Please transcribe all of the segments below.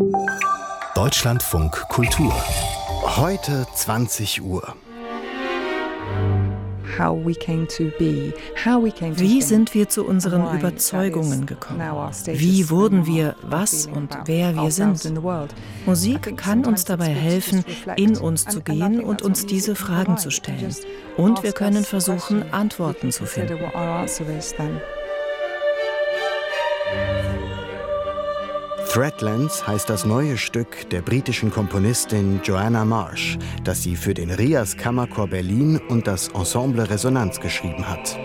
Deutschlandfunk Kultur. Heute 20 Uhr. Wie sind wir zu unseren Überzeugungen gekommen? Wie wurden wir, was und wer wir sind? Musik kann uns dabei helfen, in uns zu gehen und uns diese Fragen zu stellen. Und wir können versuchen, Antworten zu finden. Threadlands heißt das neue Stück der britischen Komponistin Joanna Marsh, das sie für den RIAS Kammerchor Berlin und das Ensemble Resonanz geschrieben hat.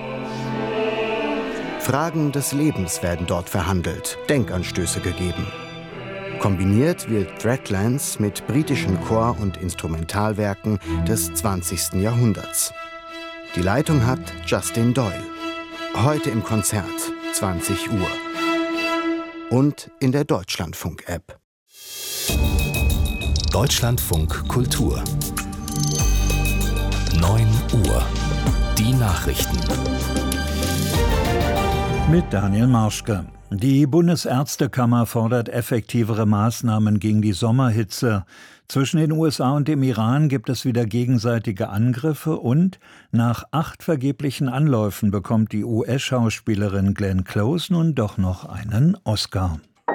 Fragen des Lebens werden dort verhandelt, Denkanstöße gegeben. Kombiniert wird Threadlands mit britischen Chor- und Instrumentalwerken des 20. Jahrhunderts. Die Leitung hat Justin Doyle. Heute im Konzert, 20 Uhr. Und in der Deutschlandfunk-App. Deutschlandfunk Kultur. 9 Uhr. Die Nachrichten. Mit Daniel Marschke. Die Bundesärztekammer fordert effektivere Maßnahmen gegen die Sommerhitze. Zwischen den USA und dem Iran gibt es wieder gegenseitige Angriffe und nach 8 vergeblichen Anläufen bekommt die US-Schauspielerin Glenn Close nun doch noch einen Oscar.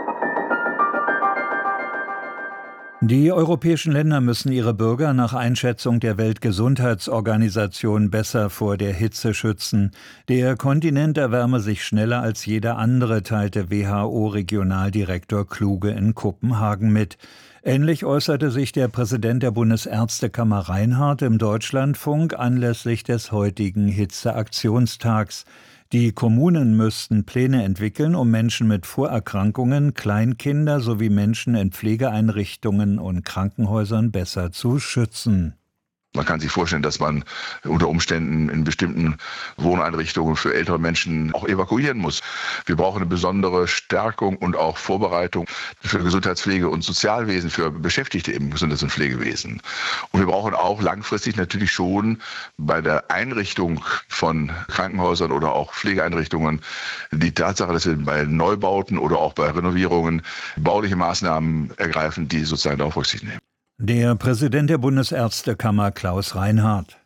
Die europäischen Länder müssen ihre Bürger nach Einschätzung der Weltgesundheitsorganisation besser vor der Hitze schützen. Der Kontinent erwärme sich schneller als jeder andere, teilte WHO-Regionaldirektor Kluge in Kopenhagen mit. Ähnlich äußerte sich der Präsident der Bundesärztekammer Reinhardt im Deutschlandfunk anlässlich des heutigen Hitzeaktionstags. Die Kommunen müssten Pläne entwickeln, um Menschen mit Vorerkrankungen, Kleinkinder sowie Menschen in Pflegeeinrichtungen und Krankenhäusern besser zu schützen. Man kann sich vorstellen, dass man unter Umständen in bestimmten Wohneinrichtungen für ältere Menschen auch evakuieren muss. Wir brauchen eine besondere Stärkung und auch Vorbereitung für Gesundheitspflege und Sozialwesen, für Beschäftigte im Gesundheits- und Pflegewesen. Und wir brauchen auch langfristig natürlich schon bei der Einrichtung von Krankenhäusern oder auch Pflegeeinrichtungen die Tatsache, dass wir bei Neubauten oder auch bei Renovierungen bauliche Maßnahmen ergreifen, die sozusagen darauf Rücksicht nehmen. Der Präsident der Bundesärztekammer Klaus Reinhardt.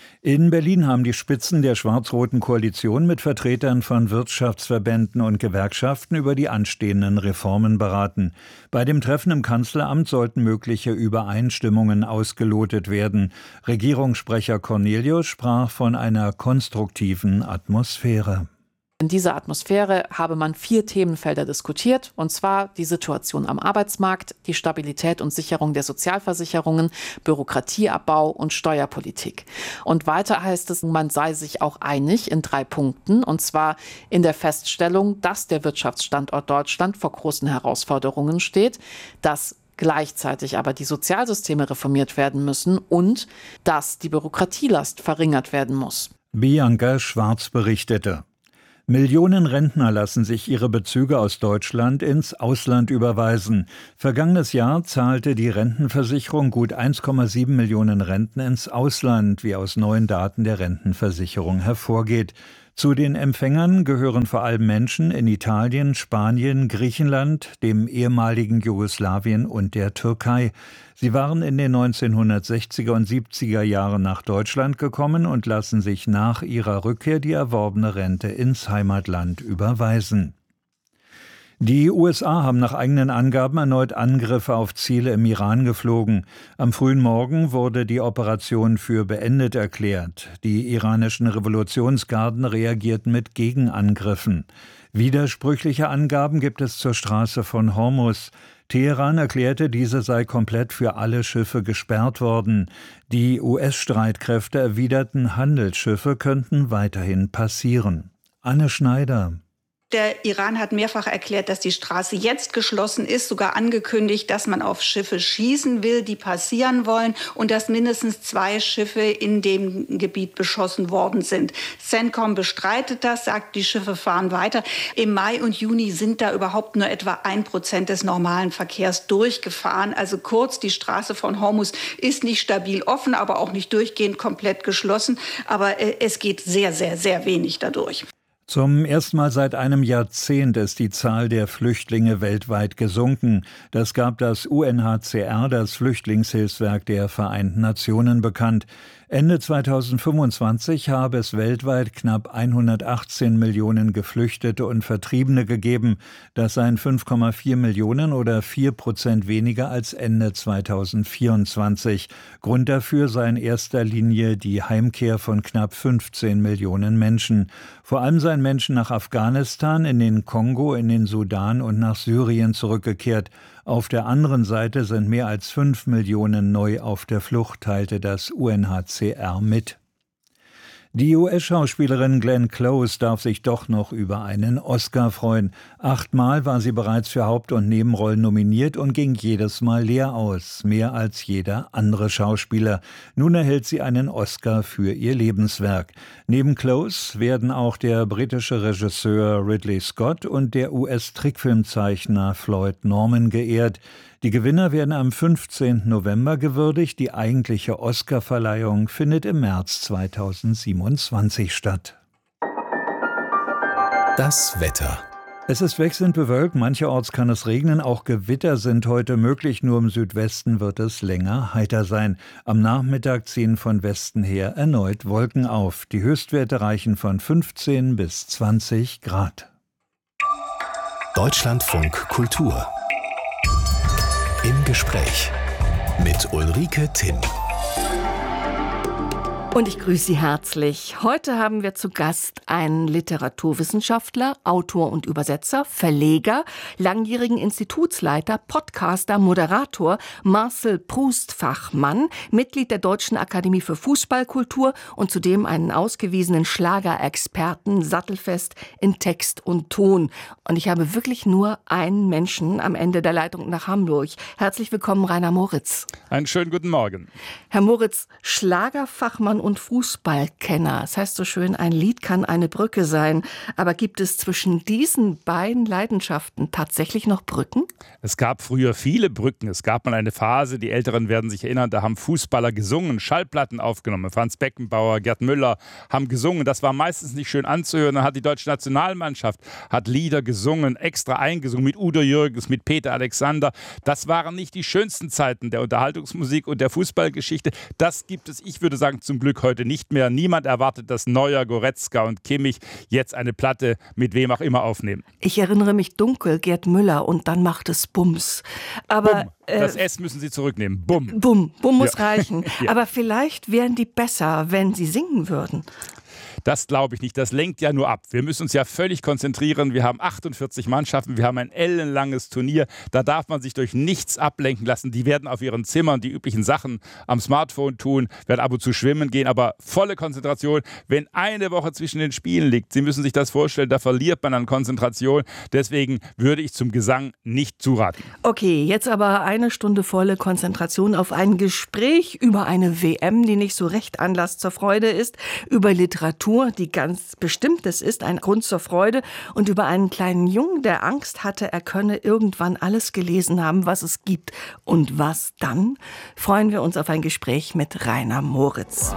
In Berlin haben die Spitzen der schwarz-roten Koalition mit Vertretern von Wirtschaftsverbänden und Gewerkschaften über die anstehenden Reformen beraten. Bei dem Treffen im Kanzleramt sollten mögliche Übereinstimmungen ausgelotet werden. Regierungssprecher Cornelius sprach von einer konstruktiven Atmosphäre. In dieser Atmosphäre habe man 4 Themenfelder diskutiert, und zwar die Situation am Arbeitsmarkt, die Stabilität und Sicherung der Sozialversicherungen, Bürokratieabbau und Steuerpolitik. Und weiter heißt es, man sei sich auch einig in 3 Punkten, und zwar in der Feststellung, dass der Wirtschaftsstandort Deutschland vor großen Herausforderungen steht, dass gleichzeitig aber die Sozialsysteme reformiert werden müssen und dass die Bürokratielast verringert werden muss. Bianca Schwarz berichtete. Millionen Rentner lassen sich ihre Bezüge aus Deutschland ins Ausland überweisen. Vergangenes Jahr zahlte die Rentenversicherung gut 1,7 Millionen Renten ins Ausland, wie aus neuen Daten der Rentenversicherung hervorgeht. Zu den Empfängern gehören vor allem Menschen in Italien, Spanien, Griechenland, dem ehemaligen Jugoslawien und der Türkei. Sie waren in den 1960er und 70er Jahren nach Deutschland gekommen und lassen sich nach ihrer Rückkehr die erworbene Rente ins Heimatland überweisen. Die USA haben nach eigenen Angaben erneut Angriffe auf Ziele im Iran geflogen. Am frühen Morgen wurde die Operation für beendet erklärt. Die iranischen Revolutionsgarden reagierten mit Gegenangriffen. Widersprüchliche Angaben gibt es zur Straße von Hormuz. Teheran erklärte, diese sei komplett für alle Schiffe gesperrt worden. Die US-Streitkräfte erwiderten, Handelsschiffe könnten weiterhin passieren. Anne Schneider. Der Iran hat mehrfach erklärt, dass die Straße jetzt geschlossen ist, sogar angekündigt, dass man auf Schiffe schießen will, die passieren wollen, und dass mindestens 2 Schiffe in dem Gebiet beschossen worden sind. CENTCOM bestreitet das, sagt, die Schiffe fahren weiter. Im Mai und Juni sind da überhaupt nur etwa 1% des normalen Verkehrs durchgefahren. Also kurz, die Straße von Hormuz ist nicht stabil offen, aber auch nicht durchgehend komplett geschlossen. Aber es geht sehr, sehr, sehr wenig dadurch. Zum ersten Mal seit einem Jahrzehnt ist die Zahl der Flüchtlinge weltweit gesunken. Das gab das UNHCR, das Flüchtlingshilfswerk der Vereinten Nationen, bekannt. Ende 2025 habe es weltweit knapp 118 Millionen Geflüchtete und Vertriebene gegeben. Das seien 5,4 Millionen oder 4% weniger als Ende 2024. Grund dafür sei in erster Linie die Heimkehr von knapp 15 Millionen Menschen. Vor allem seien Menschen nach Afghanistan, in den Kongo, in den Sudan und nach Syrien zurückgekehrt. Auf der anderen Seite sind mehr als 5 Millionen neu auf der Flucht, teilte das UNHCR mit. Die US-Schauspielerin Glenn Close darf sich doch noch über einen Oscar freuen. 8-mal war sie bereits für Haupt- und Nebenrollen nominiert und ging jedes Mal leer aus, mehr als jeder andere Schauspieler. Nun erhält sie einen Oscar für ihr Lebenswerk. Neben Close werden auch der britische Regisseur Ridley Scott und der US-Trickfilmzeichner Floyd Norman geehrt. Die Gewinner werden am 15. November gewürdigt. Die eigentliche Oscarverleihung findet im März 2027 statt. Das Wetter. Es ist wechselnd bewölkt, mancherorts kann es regnen, auch Gewitter sind heute möglich, nur im Südwesten wird es länger heiter sein. Am Nachmittag ziehen von Westen her erneut Wolken auf. Die Höchstwerte reichen von 15 bis 20 Grad. Deutschlandfunk Kultur. Im Gespräch mit Ulrike Timm. Und ich grüße Sie herzlich. Heute haben wir zu Gast einen Literaturwissenschaftler, Autor und Übersetzer, Verleger, langjährigen Institutsleiter, Podcaster, Moderator, Marcel Proust-Fachmann, Mitglied der Deutschen Akademie für Fußballkultur und zudem einen ausgewiesenen Schlagerexperten, sattelfest in Text und Ton. Und ich habe wirklich nur einen Menschen am Ende der Leitung nach Hamburg. Herzlich willkommen, Rainer Moritz. Einen schönen guten Morgen. Herr Moritz, Schlagerfachmann und Fußballkenner. Das heißt so schön, ein Lied kann eine Brücke sein. Aber gibt es zwischen diesen beiden Leidenschaften tatsächlich noch Brücken? Es gab früher viele Brücken. Es gab mal eine Phase, die Älteren werden sich erinnern, da haben Fußballer gesungen, Schallplatten aufgenommen. Franz Beckenbauer, Gerd Müller haben gesungen. Das war meistens nicht schön anzuhören. Dann hat die deutsche Nationalmannschaft Lieder gesungen, extra eingesungen mit Udo Jürgens, mit Peter Alexander. Das waren nicht die schönsten Zeiten der Unterhaltungsmusik und der Fußballgeschichte. Das gibt es, ich würde sagen, zum Glück heute nicht mehr. Niemand erwartet, dass Neuer, Goretzka und Kimmich jetzt eine Platte mit wem auch immer aufnehmen. Ich erinnere mich dunkel, Gerd Müller, und dann macht es Bums. Aber Bumm. Das S müssen Sie zurücknehmen. Bumm. Bumm muss Ja. reichen. Ja. Aber vielleicht wären die besser, wenn sie singen würden. Das glaube ich nicht. Das lenkt ja nur ab. Wir müssen uns ja völlig konzentrieren. Wir haben 48 Mannschaften. Wir haben ein ellenlanges Turnier. Da darf man sich durch nichts ablenken lassen. Die werden auf ihren Zimmern die üblichen Sachen am Smartphone tun, werden ab und zu schwimmen gehen, aber volle Konzentration. Wenn eine Woche zwischen den Spielen liegt, Sie müssen sich das vorstellen, da verliert man an Konzentration. Deswegen würde ich zum Gesang nicht zuraten. Okay, jetzt aber eine Stunde volle Konzentration auf ein Gespräch über eine WM, die nicht so recht Anlass zur Freude ist, über Literatur, die ganz bestimmt es ist, ein Grund zur Freude, und über einen kleinen Jungen, der Angst hatte, er könne irgendwann alles gelesen haben, was es gibt. Und was dann? Freuen wir uns auf ein Gespräch mit Rainer Moritz.